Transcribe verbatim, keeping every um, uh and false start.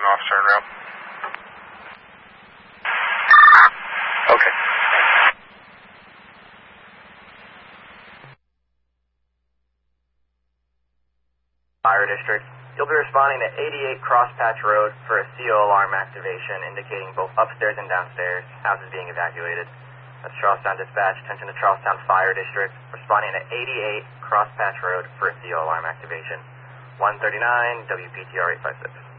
officer in route. Okay. Fire District. You'll be responding to eighty-eight Crosspatch Road for a C O alarm activation indicating both upstairs and downstairs. House is being evacuated. That's Charlestown Dispatch. Attention to Charlestown Fire District. Responding to eighty-eight Crosspatch Road for a C O alarm activation. one thirty-nine W P T R eight five six.